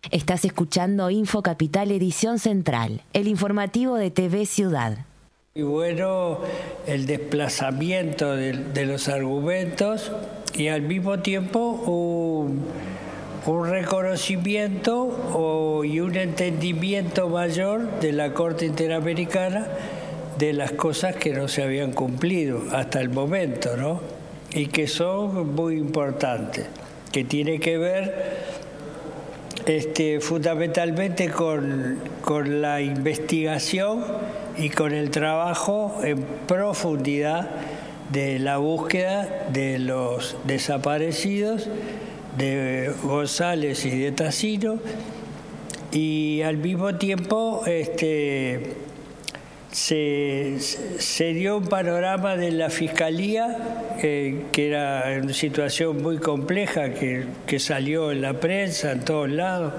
Estás escuchando Info Capital Edición Central, el informativo de TV Ciudad. Y bueno, el desplazamiento de los argumentos y al mismo tiempo un reconocimiento y un entendimiento mayor de la Corte Interamericana de las cosas que no se habían cumplido hasta el momento, ¿no? Y que son muy importantes, que tiene que ver fundamentalmente con la investigación y con el trabajo en profundidad de la búsqueda de los desaparecidos, de González y de Tassino, y al mismo tiempo se dio un panorama de la Fiscalía que era una situación muy compleja que salió en la prensa, en todos lados,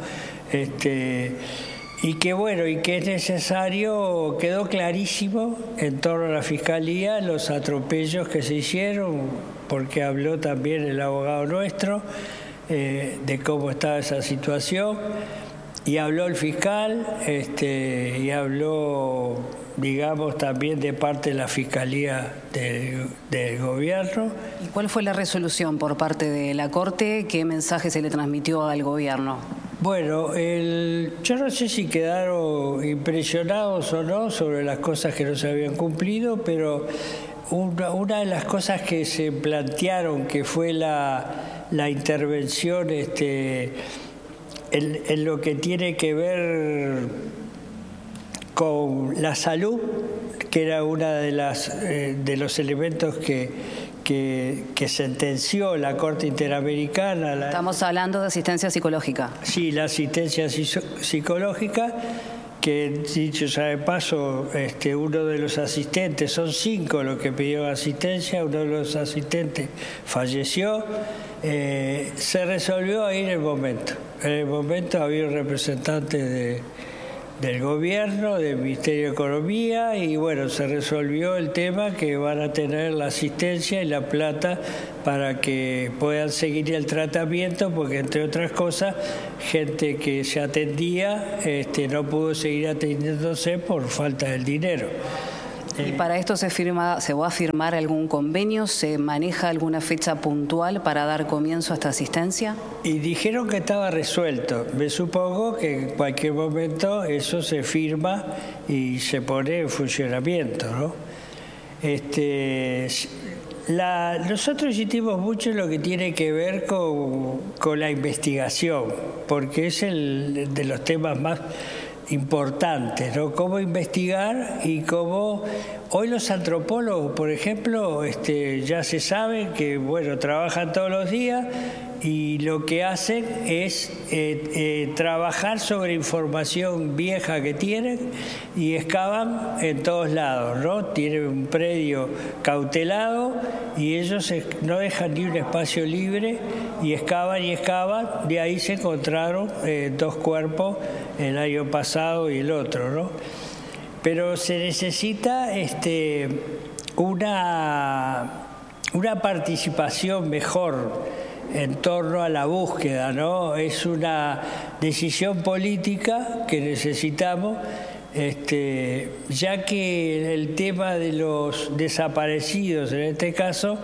y que es necesario, quedó clarísimo en torno a la Fiscalía los atropellos que se hicieron, porque habló también el abogado nuestro de cómo estaba esa situación, y habló el fiscal, y habló, digamos, también de parte de la Fiscalía del gobierno. ¿Y cuál fue la resolución por parte de la Corte? ¿Qué mensaje se le transmitió al gobierno? Bueno, yo no sé si quedaron impresionados o no sobre las cosas que no se habían cumplido, pero una de las cosas que se plantearon, que fue la intervención en lo que tiene que ver con la salud, que era una de los elementos que sentenció la Corte Interamericana. Estamos hablando de asistencia psicológica. Sí, la asistencia psicológica, que dicho sea de paso, uno de los asistentes, son 5 los que pidió asistencia, uno de los asistentes falleció. Se resolvió ahí en el momento. En el momento había un representante del gobierno, del Ministerio de Economía, y bueno, se resolvió el tema que van a tener la asistencia y la plata para que puedan seguir el tratamiento, porque entre otras cosas, gente que se atendía no pudo seguir atendiéndose por falta del dinero. ¿Y para esto se va a firmar algún convenio? ¿Se maneja alguna fecha puntual para dar comienzo a esta asistencia? Y dijeron que estaba resuelto. Me supongo que en cualquier momento eso se firma y se pone en funcionamiento, ¿no? Nosotros insistimos mucho en lo que tiene que ver con la investigación, porque es de los temas más importantes, ¿no? Cómo investigar y cómo hoy los antropólogos, por ejemplo, ya se sabe que, bueno, trabajan todos los días y lo que hacen es trabajar sobre información vieja que tienen y excavan en todos lados, ¿no? Tienen un predio cautelado y ellos no dejan ni un espacio libre y excavan y excavan. De ahí se encontraron 2 cuerpos el año pasado y el otro, ¿no? Pero se necesita una participación mejor en torno a la búsqueda, ¿no? Es una decisión política que necesitamos, ya que el tema de los desaparecidos, en este caso,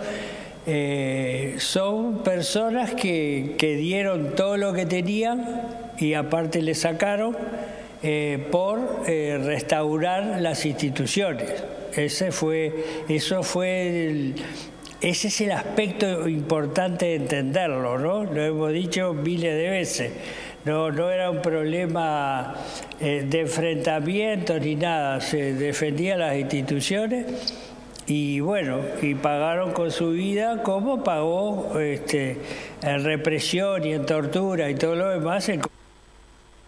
son personas que dieron todo lo que tenían y aparte le sacaron por restaurar las instituciones. Ese es el aspecto importante de entenderlo, ¿no? Lo hemos dicho miles de veces. No era un problema de enfrentamiento ni nada. Se defendía las instituciones y bueno, y pagaron con su vida como pagó en represión y en tortura y todo lo demás.